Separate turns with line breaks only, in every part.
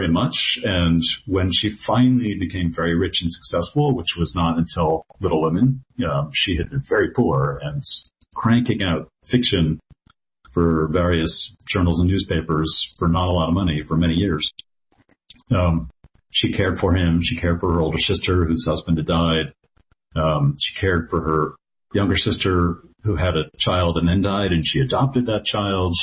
much. And when she finally became very rich and successful, which was not until Little Women, she had been very poor and cranking out fiction for various journals and newspapers for not a lot of money for many years. She cared for him. She cared for her older sister whose husband had died. She cared for her younger sister who had a child and then died, and she adopted that child.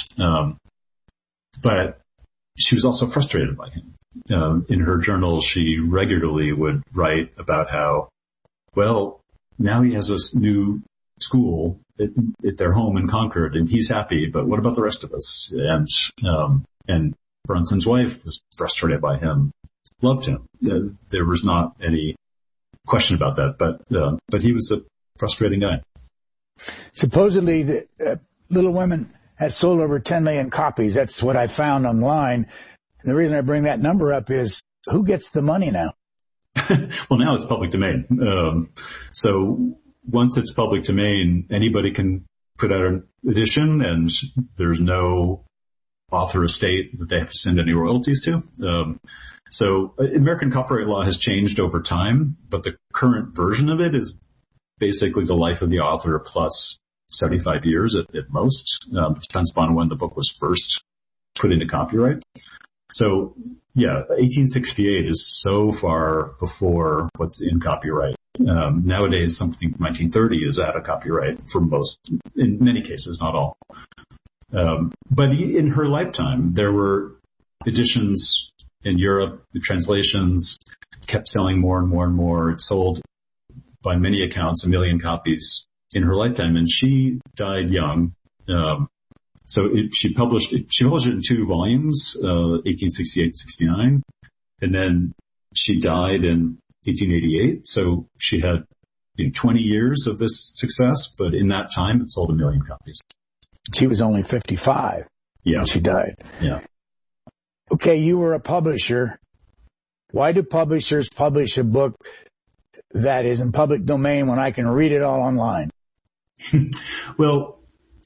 But she was also frustrated by him. In her journal, she regularly would write about how, well, now he has this new school at their home in Concord, and he's happy, but what about the rest of us? And Brunson's wife was frustrated by him, loved him. There was not any question about that, but he was a frustrating guy.
Supposedly, the Little Women has sold over 10 million copies. That's what I found online. And the reason I bring that number up is, who gets the money now?
Well, now it's public domain. So once it's public domain, anybody can put out an edition, and there's no author estate that they have to send any royalties to. So American copyright law has changed over time, but the current version of it is basically the life of the author plus 75 years at most. Depends upon when the book was first put into copyright. So yeah, 1868 is so far before what's in copyright. Nowadays, something from 1930 is out of copyright for most, in many cases, not all. But in her lifetime, there were editions in Europe, the translations kept selling more and more and more. It sold, by many accounts, 1 million copies in her lifetime, and she died young. She published it in 2 volumes, 1868-69, and then she died in 1888. So she had 20 years of this success, but in that time, it sold 1 million copies.
She was only 55 when she died.
Yeah.
Okay, you were a publisher. Why do publishers publish a book that is in public domain when I can read it all online?
Well,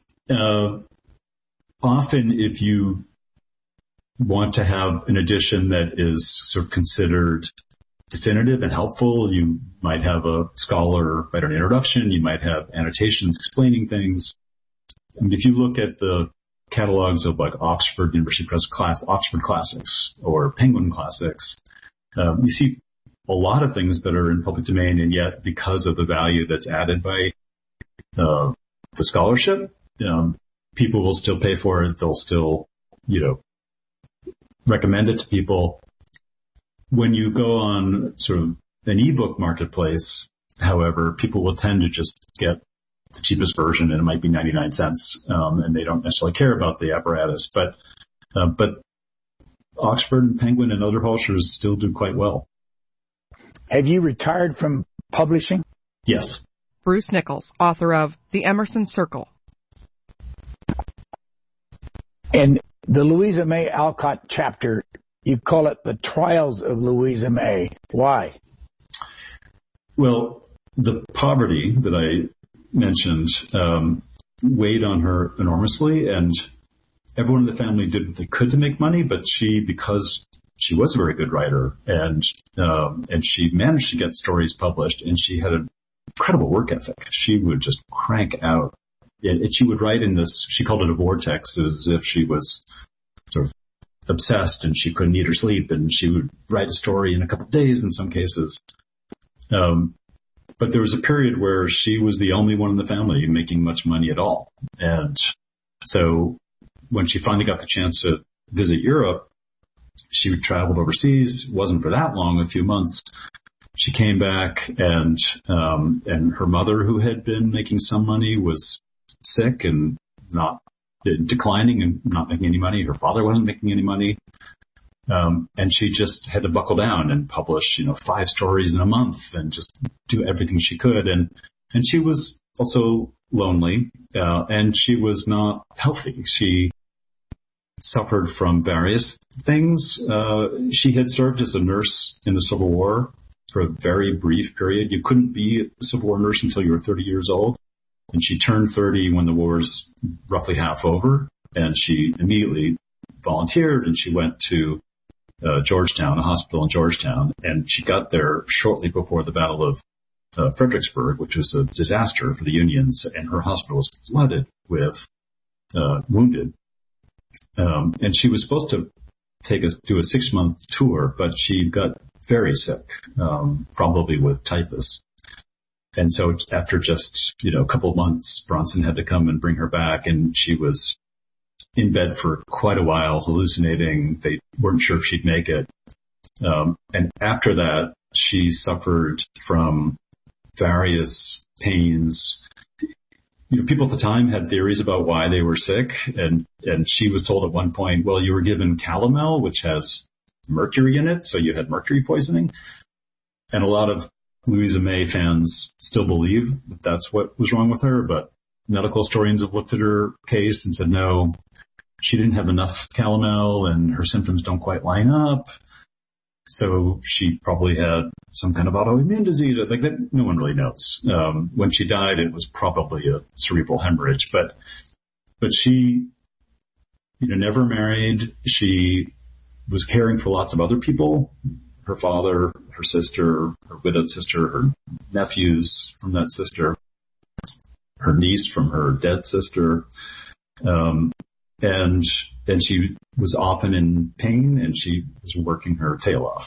often if you want to have an edition that is sort of considered definitive and helpful, you might have a scholar write an introduction, you might have annotations explaining things. I mean, if you look at the catalogs of like Oxford University Press Oxford Classics or Penguin Classics, you see a lot of things that are in public domain, and yet because of the value that's added by the scholarship, people will still pay for it. They'll still, recommend it to people. When you go on sort of an ebook marketplace, however, people will tend to just get the cheapest version, and it might be 99 cents, and they don't necessarily care about the apparatus. But Oxford and Penguin and other publishers still do quite well.
Have you retired from publishing?
Yes.
Bruce Nichols, author of The Emerson Circle.
And the Louisa May Alcott chapter, you call it The Trials of Louisa May. Why?
Well, the poverty that I mentioned weighed on her enormously, and everyone in the family did what they could to make money, but because she was a very good writer, and she managed to get stories published, and she had an incredible work ethic. She would just crank out, and she would write in this, she called it a vortex, as if she was sort of obsessed and she couldn't eat or sleep, and she would write a story in a couple of days in some cases. But there was a period where she was the only one in the family making much money at all. And so when she finally got the chance to visit Europe, she traveled overseas. It wasn't for that long, a few months. She came back, and her mother, who had been making some money, was sick and declining and not making any money. Her father wasn't making any money. And she just had to buckle down and publish, 5 stories in a month and just do everything she could. And she was also lonely, and she was not healthy. She suffered from various things. She had served as a nurse in the Civil War for a very brief period. You couldn't be a Civil War nurse until you were 30 years old. And she turned 30 when the war was roughly half over, and she immediately volunteered, and she went to Georgetown, a hospital in Georgetown, and she got there shortly before the Battle of Fredericksburg, which was a disaster for the Unions, and her hospital was flooded with wounded. And she was supposed to do a 6-month tour, but she got very sick, probably with typhus. And so after just, a couple of months, Bronson had to come and bring her back, and she was in bed for quite a while, hallucinating. They weren't sure if she'd make it. And after that, she suffered from various pains. People at the time had theories about why they were sick, and she was told at one point, well, you were given calomel, which has mercury in it, so you had mercury poisoning. And a lot of Louisa May fans still believe that that's what was wrong with her, but medical historians have looked at her case and said, no, she didn't have enough calomel and her symptoms don't quite line up. So she probably had some kind of autoimmune disease. I think that no one really knows. When she died, it was probably a cerebral hemorrhage, but she, never married. She was caring for lots of other people, her father, her sister, her widowed sister, her nephews from that sister, her niece from her dead sister. And she was often in pain, and she was working her tail off.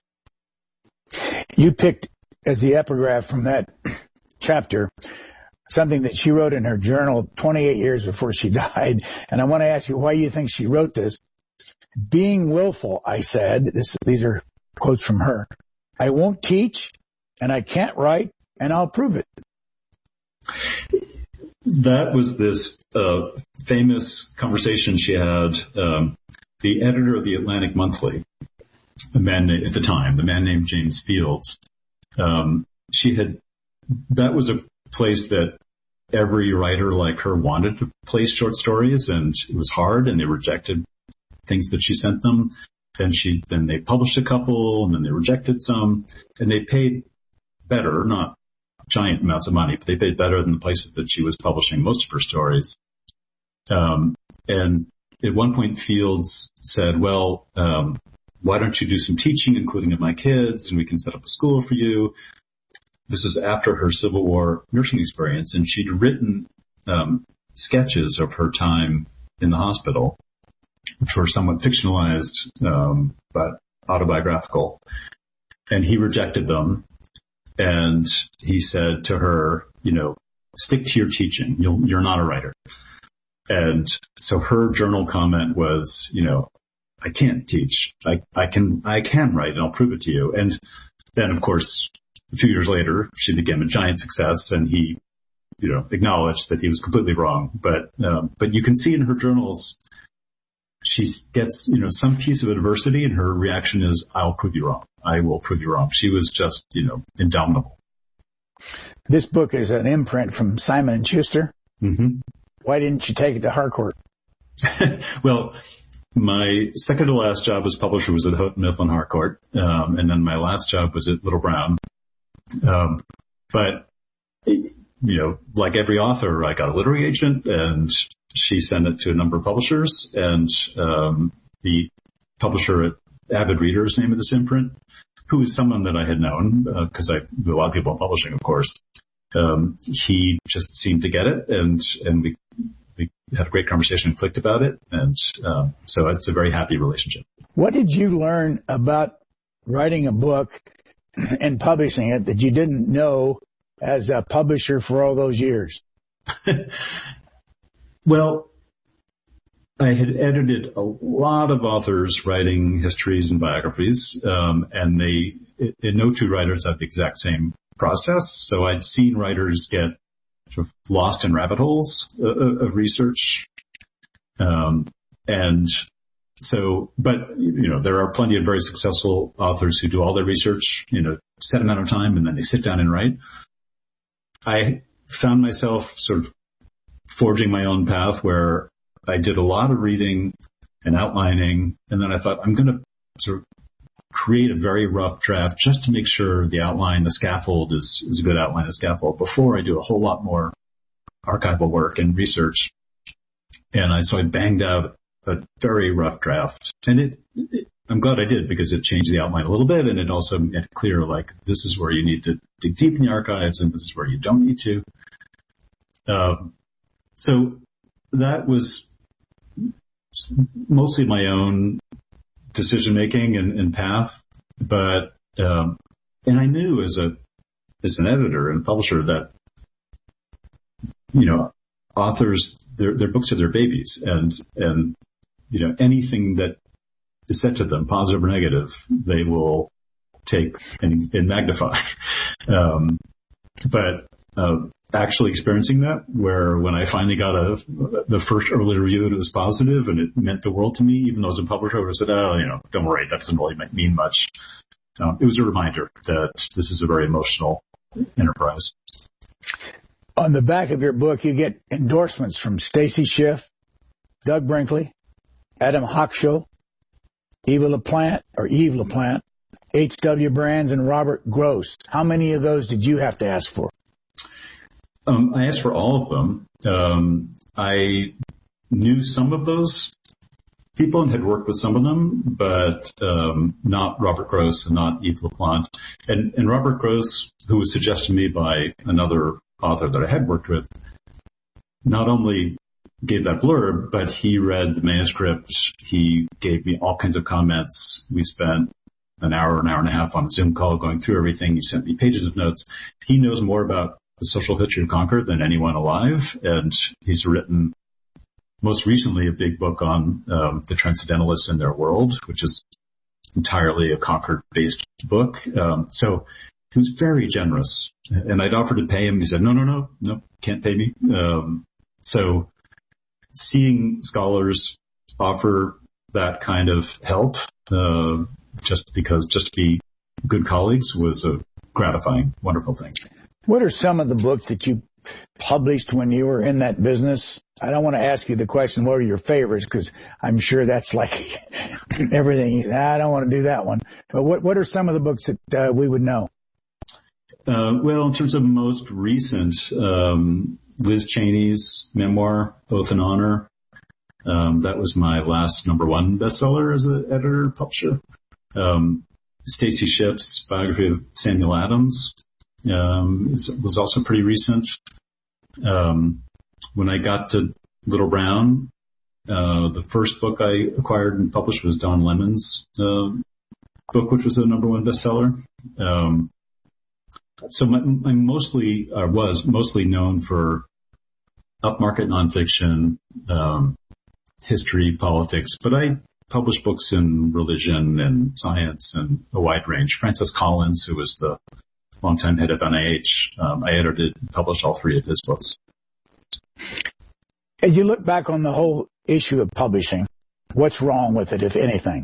You picked as the epigraph from that chapter something that she wrote in her journal 28 years before she died. And I want to ask you why you think she wrote this. Being willful, I said, these are quotes from her, I won't teach, and I can't write, and I'll prove it.
That was this famous conversation she had. The editor of the Atlantic Monthly, a man at the time, the man named James Fields. That was a place that every writer like her wanted to place short stories, and it was hard, and they rejected things that she sent them. Then they published a couple, and then they rejected some, and they paid better, not giant amounts of money, but they paid better than the places that she was publishing most of her stories. And at one point, Fields said, well, why don't you do some teaching, including of my kids, and we can set up a school for you. This was after her Civil War nursing experience, and she'd written sketches of her time in the hospital, which were somewhat fictionalized, but autobiographical. And he rejected them. And he said to her, stick to your teaching. You're not a writer. And so her journal comment was, I can't teach. I can write, and I'll prove it to you. And then, of course, a few years later, she became a giant success, and he, acknowledged that he was completely wrong. But you can see in her journals, she gets, some piece of adversity, and her reaction is, I'll prove you wrong. I will prove you wrong. She was just, indomitable.
This book is an imprint from Simon & Schuster.
Mm-hmm.
Why didn't you take it to Harcourt?
Well, my second to last job as publisher was at Houghton Mifflin Harcourt. And then my last job was at Little Brown. But, like every author, I got a literary agent, and she sent it to a number of publishers, and the publisher at Avid Reader's name of this imprint, who is someone that I had known, because I knew a lot of people in publishing, of course. He just seemed to get it, and we had a great conversation and clicked about it, and so it's a very happy relationship.
What did you learn about writing a book and publishing it that you didn't know as a publisher for all those years?
Well, I had edited a lot of authors writing histories and biographies, and no two writers have the exact same process. So I'd seen writers get sort of lost in rabbit holes of research. And so, but, there are plenty of very successful authors who do all their research in a set amount of time, and then they sit down and write. I found myself sort of forging my own path where I did a lot of reading and outlining, and then I thought, I'm going to sort of create a very rough draft just to make sure the outline, the scaffold is a good outline of scaffold before I do a whole lot more archival work and research. And so I banged out a very rough draft, and I'm glad I did, because it changed the outline a little bit, and it also made it clear, like, this is where you need to dig deep in the archives and this is where you don't need to. So that was mostly my own decision making and path, but and I knew as an editor and publisher that, authors, their books are their babies, and anything that is said to them, positive or negative, they will take and magnify. But actually experiencing that, where when I finally got the first early review, and it was positive and it meant the world to me, even though as a publisher I would have said, don't worry, that doesn't really mean much. It was a reminder that this is a very emotional enterprise.
On the back of your book, you get endorsements from Stacy Schiff, Doug Brinkley, Adam Hochschild, Eve LaPlante, H.W. Brands, and Robert Gross. How many of those did you have to ask for?
I asked for all of them. I knew some of those people and had worked with some of them, but not Robert Gross and not Eve LaPlante. And Robert Gross, who was suggested to me by another author that I had worked with, not only gave that blurb, but he read the manuscript. He gave me all kinds of comments. We spent an hour and a half on a Zoom call going through everything. He sent me pages of notes. He knows more about the social history of Concord than anyone alive, and he's written most recently a big book on the Transcendentalists in their world, which is entirely a Concord-based book. So he was very generous, and I'd offered to pay him. He said, no, can't pay me. So seeing scholars offer that kind of help, just to be good colleagues, was a gratifying, wonderful thing.
What are some of the books that you published when you were in that business? I don't want to ask you the question, what are your favorites? Because I'm sure that's like everything. I don't want to do that one. But what are some of the books that we would know?
Well, in terms of most recent, Liz Cheney's memoir, Oath and Honor. That was my last #1 bestseller as an editor and publisher. Stacy Schiff's biography of Samuel Adams was also pretty recent. When I got to Little Brown, the first book I acquired and published was Don Lemon's book, which was a #1 bestseller. So I'm was mostly known for upmarket nonfiction, history, politics, but I published books in religion and science and a wide range. Francis Collins, who was the longtime head of NIH, I edited and published all 3 of his books.
As you look back on the whole issue of publishing, what's wrong with it, if anything?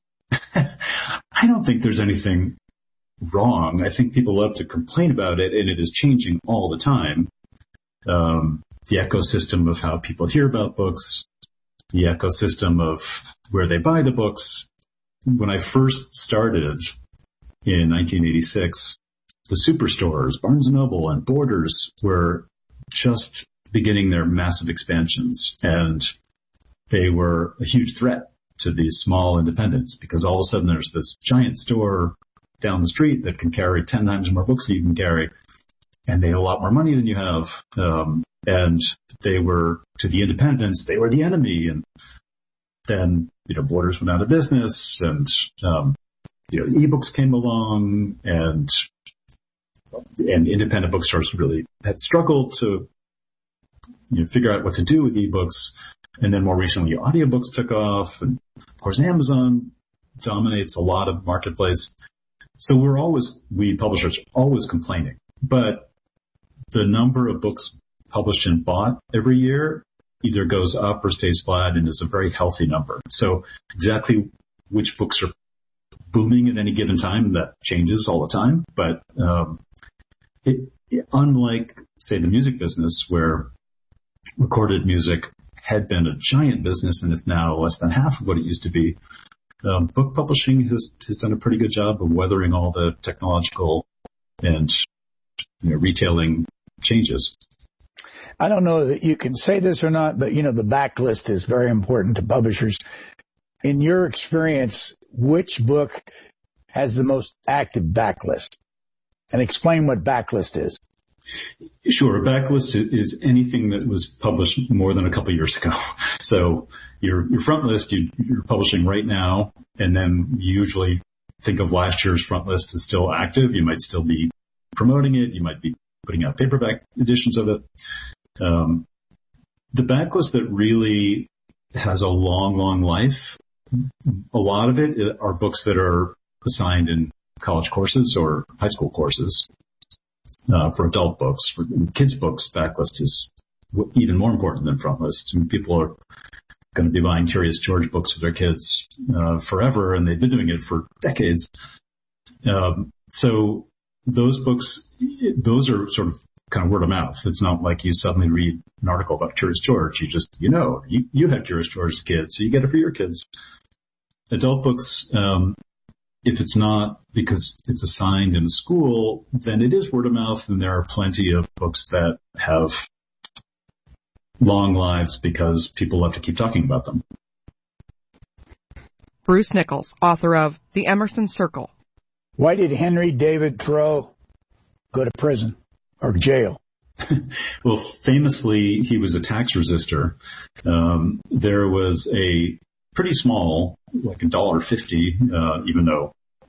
I don't think there's anything wrong. I think people love to complain about it, and it is changing all the time. The ecosystem of how people hear about books, the ecosystem of where they buy the books. When I first started in 1986, the superstores, Barnes & Noble and Borders, were just beginning their massive expansions, and they were a huge threat to these small independents, because all of a sudden there's this giant store down the street that can carry 10 times more books than you can carry, and they have a lot more money than you have. And they were, to the independents, they were the enemy. And then, Borders went out of business, and, ebooks came along, and independent bookstores really had struggled to, figure out what to do with ebooks. And then more recently, audiobooks took off, and of course, Amazon dominates a lot of marketplace. So we publishers always complaining, but the number of books published and bought every year either goes up or stays flat, and is a very healthy number. So exactly which books are booming at any given time, that changes all the time. But unlike, say, the music business, where recorded music had been a giant business and is now less than half of what it used to be, book publishing has done a pretty good job of weathering all the technological and retailing changes.
I don't know that you can say this or not, but the backlist is very important to publishers. In your experience, which book has the most active backlist? And explain what backlist is.
Sure. A backlist is anything that was published more than a couple of years ago. So your front list, you're publishing right now, and then you usually think of last year's front list as still active. You might still be promoting it. You might be putting out paperback editions of it. The backlist that really has a long, long life, a lot of it are books that are assigned in college courses or high school courses. For adult books, for kids' books, backlist is even more important than front list. And people are going to be buying Curious George books for their kids forever, and they've been doing it for decades. So those books, those are sort of kind of word of mouth. It's not like you suddenly read an article about Curious George. You had Curious George as a kid, so you get it for your kids. Adult books, if it's not because it's assigned in a school, then it is word of mouth, and there are plenty of books that have long lives because people love to keep talking about them.
Bruce Nichols, author of The Emerson Circle.
Why did Henry David Thoreau go to prison or jail?
Well, famously, he was a tax resistor. There was a pretty small, like $1.50, even though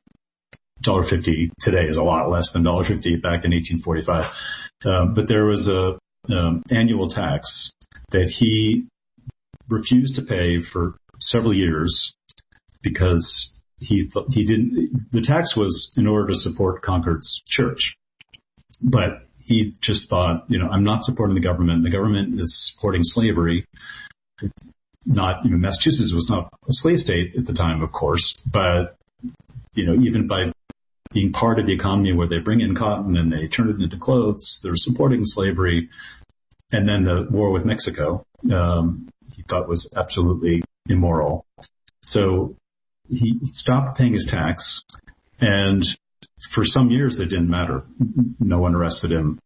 $1.50 today is a lot less than $1.50 back in 1845. But there was a annual tax that he refused to pay for several years because the tax was in order to support Concord's church. But he just thought, I'm not supporting the government. The government is supporting slavery. Massachusetts was not a slave state at the time, of course, but, even by being part of the economy where they bring in cotton and they turn it into clothes, they're supporting slavery. And then the war with Mexico, he thought was absolutely immoral. So he stopped paying his tax, and for some years it didn't matter. No one arrested him.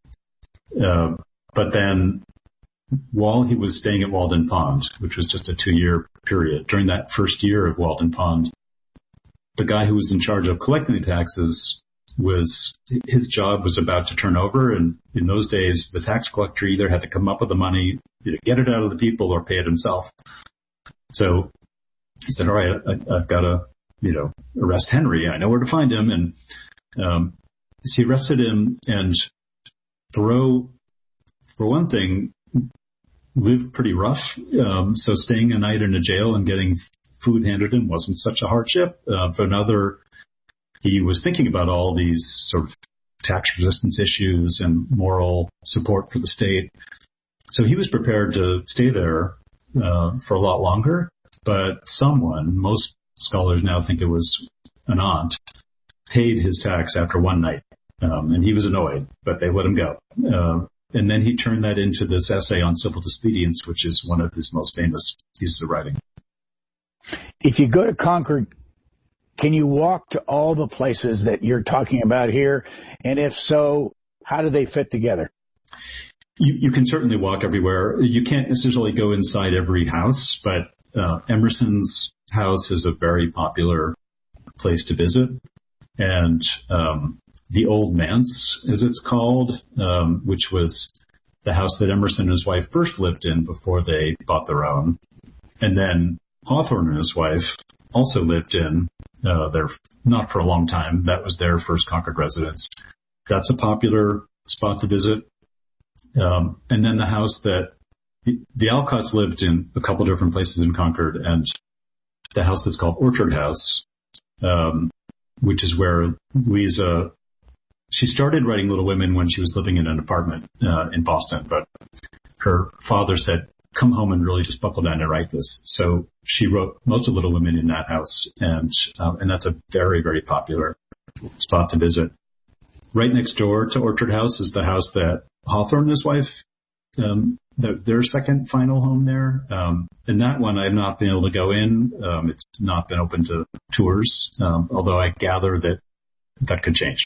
But then while he was staying at Walden Pond, which was just a 2-year period, during that first year of Walden Pond, the guy who was in charge of collecting the taxes his job was about to turn over. And in those days, the tax collector either had to come up with the money, get it out of the people, or pay it himself. So he said, all right, I've got to, arrest Henry. I know where to find him. And, so he arrested him, and Thoreau, for one thing, lived pretty rough. So staying a night in a jail and getting food handed him wasn't such a hardship. For another, he was thinking about all these sort of tax resistance issues and moral support for the state. So he was prepared to stay there for a lot longer. But someone, most scholars now think it was an aunt, paid his tax after one night. And he was annoyed, but they let him go. And then he turned that into this essay on civil disobedience, which is one of his most famous pieces of writing.
If you go to Concord, can you walk to all the places that you're talking about here? And if so, how do they fit together?
You can certainly walk everywhere. You can't necessarily go inside every house, but Emerson's house is a very popular place to visit. And the Old Manse, as it's called, which was the house that Emerson and his wife first lived in before they bought their own. And then Hawthorne and his wife also lived in there, not for a long time. That was their first Concord residence. That's a popular spot to visit. And then the house that the Alcotts lived in a couple different places in Concord, and the house that's called Orchard House, which is where Louisa, she started writing Little Women when she was living in an apartment in Boston, but her father said, come home and really just buckle down and write this. So she wrote most of Little Women in that house, and that's a very, very popular spot to visit. Right next door to Orchard House is the house that Hawthorne and his wife, their second final home there. And that one I've not been able to go in. It's not been open to tours, although I gather that could change.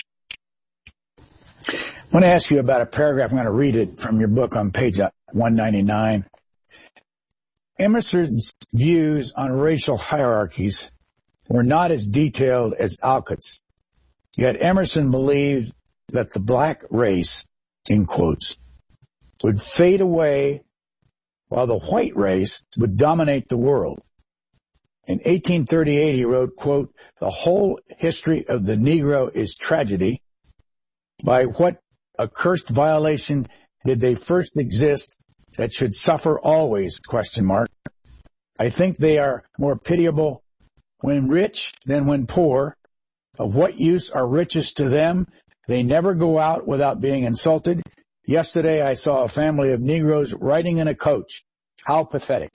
I want to ask you about a paragraph. I'm going to read it from your book on page 199. Emerson's views on racial hierarchies were not as detailed as Alcott's. Yet Emerson believed that the black race, in quotes, would fade away while the white race would dominate the world. In 1838, he wrote, quote, "The whole history of the Negro is tragedy. By what accursed violation did they first exist that should suffer always, ? I think they are more pitiable when rich than when poor. Of what use are riches to them? They never go out without being insulted. Yesterday I saw a family of Negroes riding in a coach. How pathetic."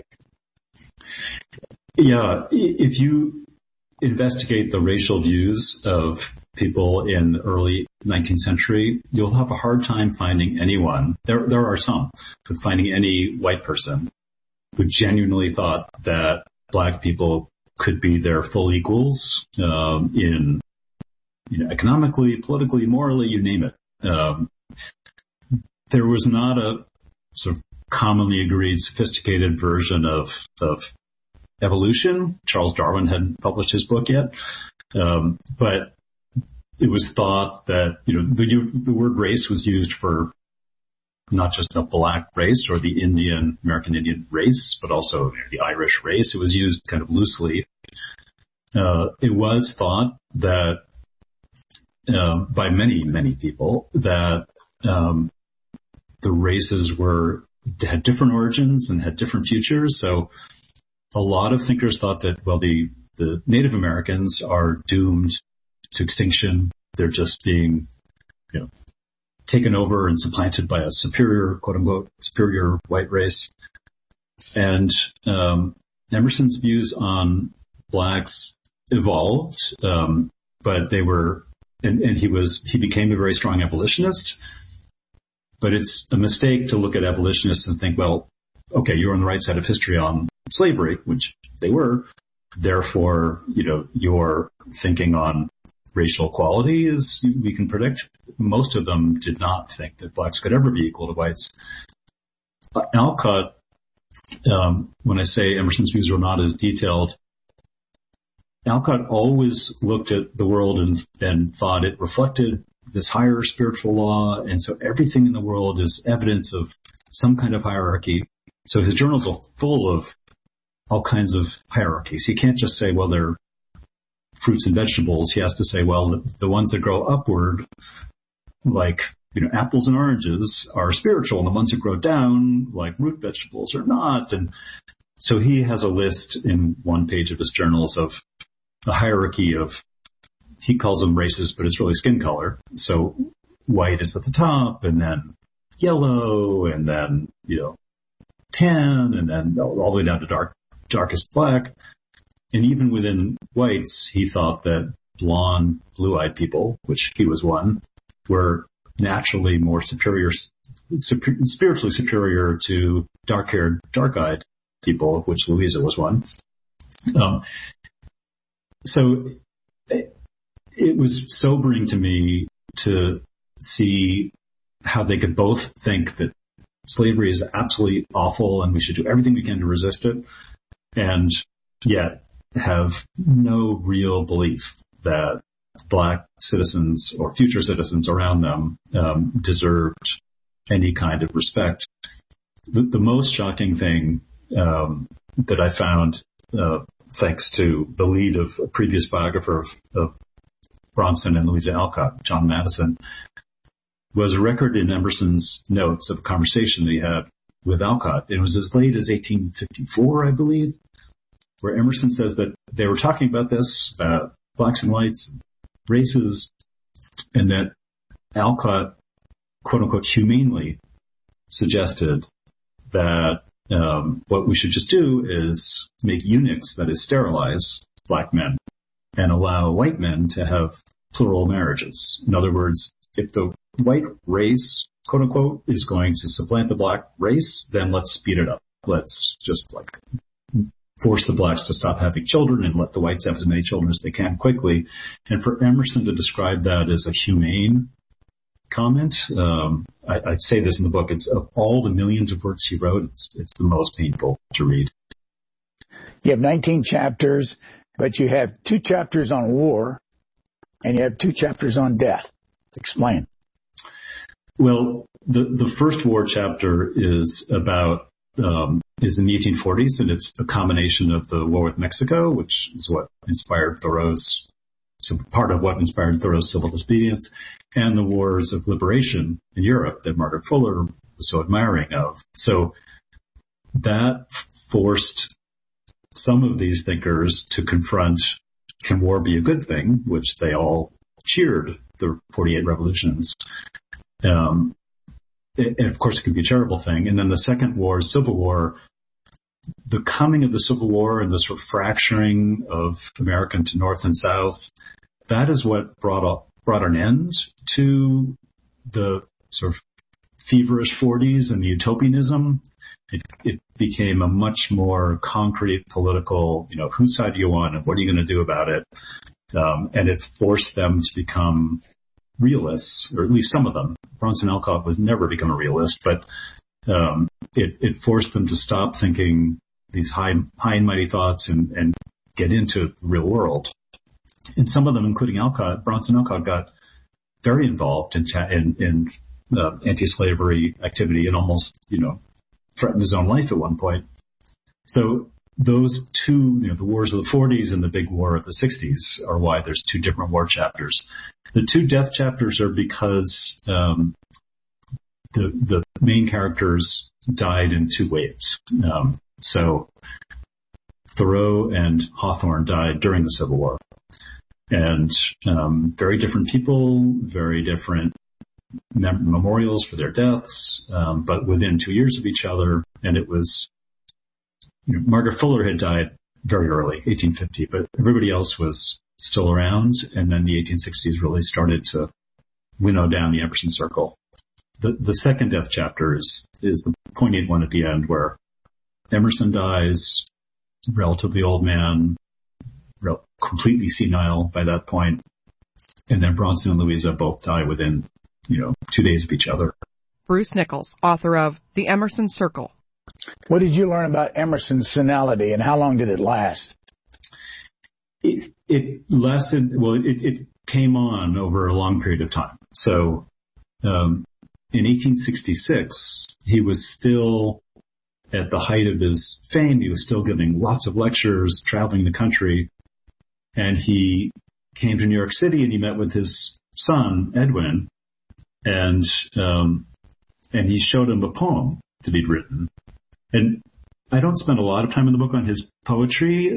Yeah, if you investigate the racial views of people in the early 19th century, you'll have a hard time finding anyone, there are some, but finding any white person who genuinely thought that black people could be their full equals in economically, politically, morally, you name it. There was not a sort of commonly agreed sophisticated version of evolution. Charles Darwin hadn't published his book yet. But it was thought that, the word race was used for not just the black race or the American Indian race, but also the Irish race. It was used kind of loosely. It was thought that, by many, many people, that, the races had different origins and had different futures. So a lot of thinkers thought that, well, the Native Americans are doomed to extinction. They're just being, taken over and supplanted by a superior, quote unquote, superior white race. And Emerson's views on blacks evolved, but they were, and he became a very strong abolitionist. But it's a mistake to look at abolitionists and think, well, okay, you're on the right side of history on slavery, which they were. Therefore, your thinking on racial equality is, we can predict. Most of them did not think that blacks could ever be equal to whites. Alcott, when I say Emerson's views were not as detailed, Alcott always looked at the world and thought it reflected this higher spiritual law, and so everything in the world is evidence of some kind of hierarchy. So his journals are full of all kinds of hierarchies. He can't just say, well, they're fruits and vegetables. He has to say, well, the ones that grow upward, like, apples and oranges, are spiritual, and the ones that grow down, like root vegetables, are not. And so he has a list in one page of his journals of a hierarchy of, he calls them races, but it's really skin color. So white is at the top, and then yellow, and then, tan, and then all the way down to darkest black. And even within whites, he thought that blonde, blue-eyed people, which he was one, were naturally more spiritually superior to dark-haired, dark-eyed people, of which Louisa was one. So it was sobering to me to see how they could both think that slavery is absolutely awful and we should do everything we can to resist it, and yet have no real belief that black citizens or future citizens around them deserved any kind of respect. The most shocking thing that I found, thanks to the lead of a previous biographer of Bronson and Louisa Alcott, John Madison, was a record in Emerson's notes of a conversation that he had with Alcott. It was as late as 1854, I believe, where Emerson says that they were talking about this, about blacks and whites, races, and that Alcott, quote unquote, humanely suggested that what we should just do is make eunuchs, that is, sterilize black men, and allow white men to have plural marriages. In other words, if the white race, quote unquote, is going to supplant the black race, then let's speed it up. Let's just force the blacks to stop having children and let the whites have as many children as they can quickly. And for Emerson to describe that as a humane comment, I say this in the book, it's of all the millions of works he wrote, it's the most painful to read.
You have 19 chapters. but you have 2 chapters on war and you have 2 chapters on death. Explain.
Well, the first war chapter is about, is in the 1840s, and it's a combination of the war with Mexico, which is what inspired Thoreau's, part of what inspired Thoreau's civil disobedience, and the wars of liberation in Europe that Margaret Fuller was so admiring of. So that forced some of these thinkers to confront, can war be a good thing, which they all cheered, the 48 revolutions. And of course it could be a terrible thing. And then the second war, Civil War, the coming of the Civil War and the sort of fracturing of America into North and South, that is what brought an end to the sort of feverish 40s and the utopianism. It became a much more concrete political, whose side do you want and what are you going to do about it? And it forced them to become realists, or at least some of them. Bronson Alcott would never become a realist, but it forced them to stop thinking these high and mighty thoughts and get into the real world. And some of them, including Alcott, Bronson Alcott, got very involved in anti-slavery activity and almost, threatened his own life at one point. So those two, the wars of the 40s and the big war of the 60s are why there's 2 different war chapters. The 2 death chapters are because the main characters died in 2 waves. So Thoreau and Hawthorne died during the Civil War. And very different people, very different memorials for their deaths, but within 2 years of each other. And it was, Margaret Fuller had died very early, 1850, but everybody else was still around. And then the 1860s really started to winnow down the Emerson circle. The second death chapter is the poignant one at the end where Emerson dies, relatively old man, completely senile by that point. And then Bronson and Louisa both die within, 2 days of each other.
Bruce Nichols, author of The Emerson Circle.
What did you learn about Emerson's senility and how long did it last?
It lasted, it came on over a long period of time. So, in 1866, he was still at the height of his fame. He was still giving lots of lectures, traveling the country. And he came to New York City and he met with his son, Edwin, and he showed him a poem that he'd written. And I don't spend a lot of time in the book on his poetry.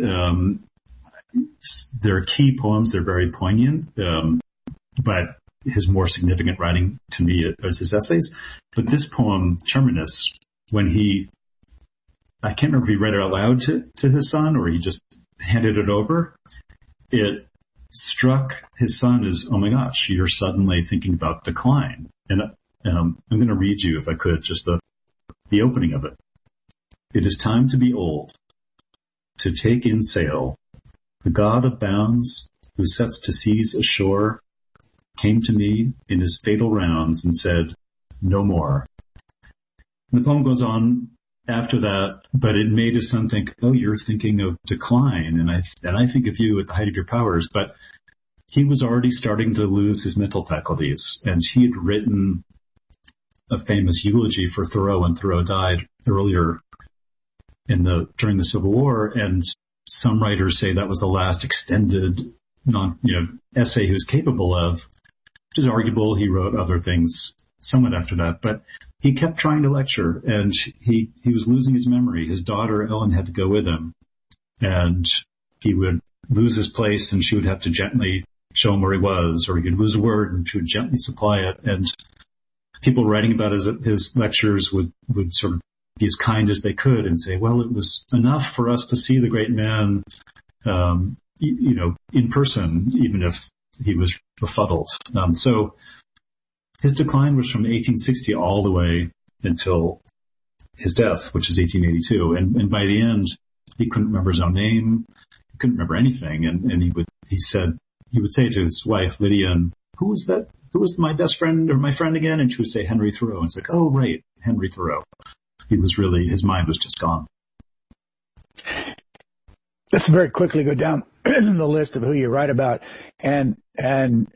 There are key poems. They're very poignant. But his more significant writing to me is his essays. But this poem, Terminus, when I can't remember if he read it out loud to his son or he just handed it over. It struck his son as, oh my gosh, you're suddenly thinking about decline. And I'm going to read you, if I could, just the opening of it. It is time to be old, to take in sail. The god of bounds, who sets to seas ashore, came to me in his fatal rounds and said, no more. And the poem goes on after that, but it made his son think, oh, you're thinking of decline, and I think of you at the height of your powers. But he was already starting to lose his mental faculties, and he had written a famous eulogy for Thoreau when Thoreau died earlier during the Civil War, and some writers say that was the last extended essay he was capable of, which is arguable. He wrote other things somewhat after that, but he kept trying to lecture, and he was losing his memory. His daughter, Ellen, had to go with him, and he would lose his place, and she would have to gently show him where he was, or he could lose a word, and she would gently supply it. And people writing about his lectures would sort of be as kind as they could and say, well, it was enough for us to see the great man, in person, even if he was befuddled. So his decline was from 1860 all the way until his death, which is 1882. And by the end, he couldn't remember his own name. He couldn't remember anything. And he would say to his wife, Lydia, who was that? Who was my best friend or my friend again? And she would say Henry Thoreau. And it's like, oh, right, Henry Thoreau. His mind was just gone.
Let's very quickly go down the list of who you write about, and